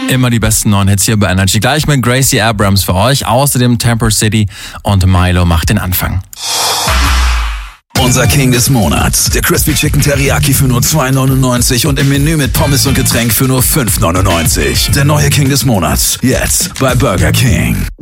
Immer die besten neuen Hits hier bei Energy. Gleich mit Gracie Abrams für euch. Außerdem Temper City und Milo macht den Anfang. Unser King des Monats. Der Crispy Chicken Teriyaki für nur $2,99 und im Menü mit Pommes und Getränk für nur $5,99. Der neue King des Monats. Jetzt bei Burger King.